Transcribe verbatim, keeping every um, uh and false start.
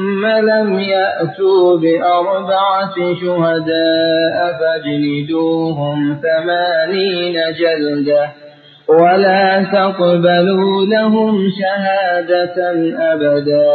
ثم لم يأتوا بأربعة شهداء فاجلدوهم ثمانين جلدة ولا تقبلوا لهم شهادة أبدا.